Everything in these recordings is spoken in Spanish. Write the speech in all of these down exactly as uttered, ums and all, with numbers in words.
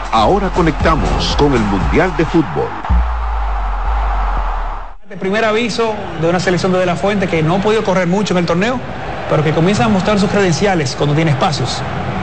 Ahora conectamos con el Mundial de Fútbol. El primer aviso de una selección de De La Fuente que no ha podido correr mucho en el torneo, pero que comienza a mostrar sus credenciales cuando tiene espacios.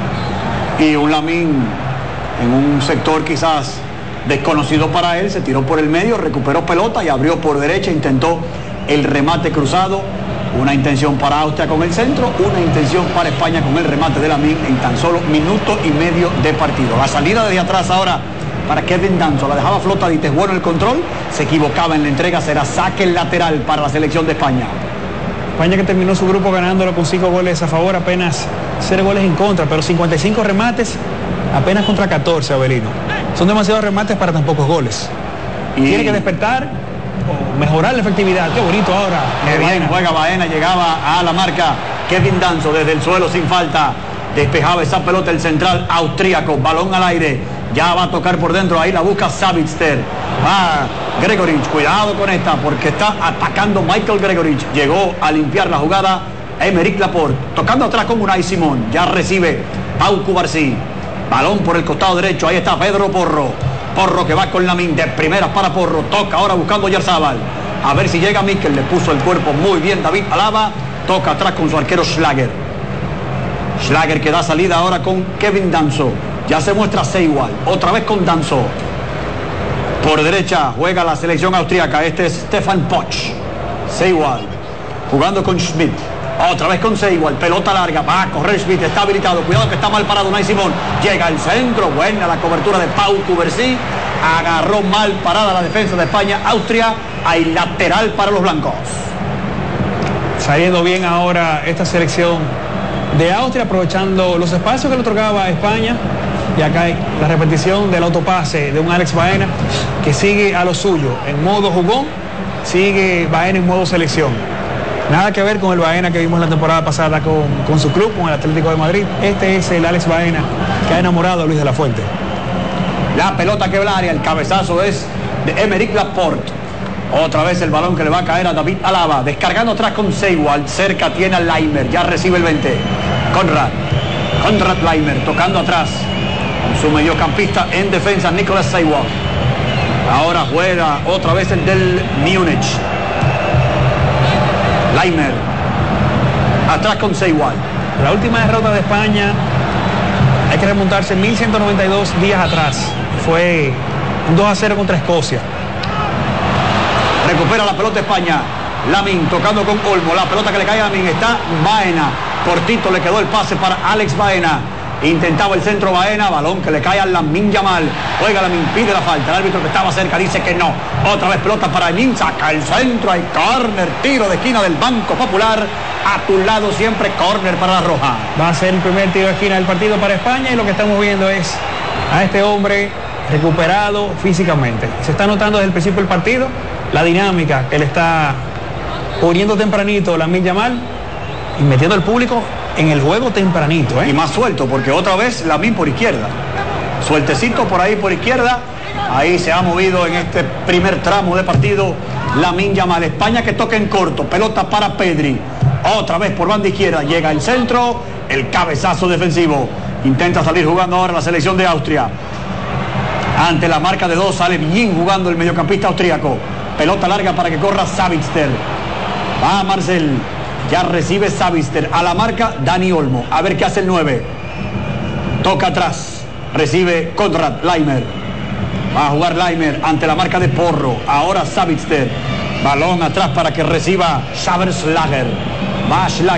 Y un Lamine en un sector quizás desconocido para él, se tiró por el medio, recuperó pelota y abrió por derecha, intentó el remate cruzado. Una intención para Austria con el centro, una intención para España con el remate de Lamine en tan solo minuto y medio de partido. La salida desde atrás ahora para Kevin Danso, la dejaba flotadita, es bueno el control, se equivocaba en la entrega, será saque lateral para la selección de España. España que terminó su grupo ganándolo con cinco goles a favor, apenas cero goles en contra, pero cincuenta y cinco remates apenas contra catorce, Avelino. Son demasiados remates para tan pocos goles. Y tiene que despertar o mejorar la efectividad. Qué bonito ahora. Qué bien juega Baena, llegaba a la marca Kevin Danso desde el suelo sin falta. Despejaba esa pelota el central austríaco, balón al aire. Ya va a tocar por dentro, ahí la busca Savitzer. Va Gregoric, cuidado con esta porque está atacando Michael Gregoric. Llegó a limpiar la jugada Aymeric Laporte. Tocando atrás con Unai Simón. Ya recibe Pau Cubarsí. Balón por el costado derecho, ahí está Pedro Porro. Porro que va con Lamine de primeras para Porro. Toca ahora buscando Yarzábal. A ver si llega Mikel. Le puso el cuerpo muy bien David Alaba. Toca atrás con su arquero Schlager. Schlager que da salida ahora con Kevin Danso. Ya se muestra Seiwald. Otra vez con Danso. Por derecha juega la selección austríaca. Este es Stefan Poch. Seiwald jugando con Schmidt. Otra vez con Seiwald, pelota larga, va a correr Schmidt, está habilitado, cuidado que está mal parado Unai Simón, llega el centro, buena la cobertura de Pau Cubarsí, agarró mal parada la defensa de España, Austria, hay lateral para los blancos. Saliendo bien ahora esta selección de Austria, aprovechando los espacios que le otorgaba a España, y acá hay la repetición del autopase de un Alex Baena, que sigue a lo suyo, en modo jugón, sigue Baena en modo selección. Nada que ver con el Baena que vimos la temporada pasada con, con su club, con el Atlético de Madrid. Este es el Alex Baena que ha enamorado a Luis de la Fuente. La pelota que va al área, el cabezazo es de Aymeric Laporte. Otra vez el balón que le va a caer a David Alaba. Descargando atrás con Seiwald. Cerca tiene a Laimer. Ya recibe el veinte. Konrad. Konrad Laimer tocando atrás. Con su mediocampista en defensa, Nicolas Seiwald. Ahora juega otra vez el del Múnich. Laimer, atrás con Seiwald. La última derrota de España, hay que remontarse mil ciento noventa y dos días atrás. Fue un dos a cero contra Escocia. Recupera la pelota España. Lamine tocando con Olmo. La pelota que le cae a Lamine está Baena. Cortito le quedó el pase para Alex Baena. Intentaba el centro Baena, balón que le cae a Lamine Yamal. Juega Lamine, pide la falta. El árbitro que estaba cerca dice que no. Otra vez pelota para Lamine, saca el centro, hay córner, tiro de esquina del Banco Popular. A tu lado siempre córner para la roja. Va a ser el primer tiro de esquina del partido para España y lo que estamos viendo es a este hombre recuperado físicamente. Se está notando desde el principio del partido la dinámica que le está poniendo tempranito Lamine Yamal y metiendo al público en el juego tempranito, ¿eh? Y más suelto, porque otra vez Lamine por izquierda. Sueltecito por ahí por izquierda. Ahí se ha movido en este primer tramo de partido Lamine Yamal. España que toca en corto. Pelota para Pedri. Otra vez por banda izquierda. Llega el centro. El cabezazo defensivo. Intenta salir jugando ahora la selección de Austria. Ante la marca de dos sale bien jugando el mediocampista austríaco. Pelota larga para que corra Savitzer. Va Marcel. Ya recibe Savitzer. A la marca Dani Olmo. A ver qué hace el nueve. Toca atrás. Recibe Konrad Laimer. Va a jugar Laimer ante la marca de Porro. Ahora Savitzer. Balón atrás para que reciba Xaver Schlager. Va Schlager.